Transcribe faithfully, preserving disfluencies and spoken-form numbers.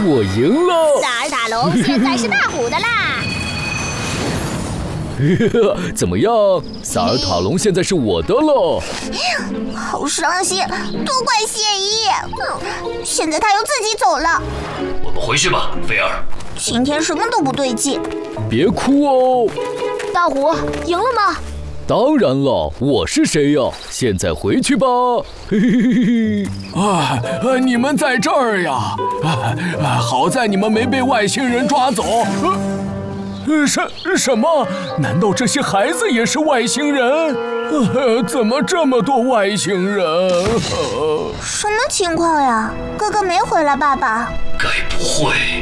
我赢了！ 萨尔塔龙现在是大虎的啦！ 怎么样？萨尔塔龙现在是我的了。 好伤心，都怪谢伊。嗯，现在他又自己走了。 我们回去吧，菲儿。 今天什么都不对劲。 别哭哦。 大虎赢了吗？ 当然了，我是谁呀？现在回去吧。嘿嘿嘿嘿。 啊，你们在这儿呀！啊，好在你们没被外星人抓走。呃，什什么？难道这些孩子也是外星人？呃，怎么这么多外星人？呃、 什么情况呀？哥哥没回来，爸爸？ 该不会……